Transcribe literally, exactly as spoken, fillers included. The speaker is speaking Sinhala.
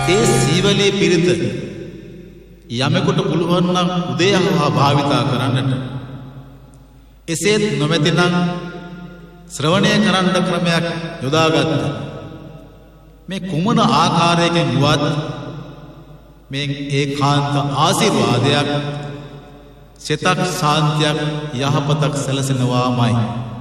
ඒ සීවලී පිරිත යමෙකුට පුළුවන් නම් උදේහා භාවිතා කරන්නට. එසේත් නොමැතිනම් ශ්‍රවණය කරන්න ක්‍රමයක් යොදාගත්ත. මේ කුමන ආකාරයකින් වුවත් මේ ඒකාන්ත ආශිර්වාදයක්, සිතක් ශාන්තියක්, යහපතක් සැලසෙනවාමයි.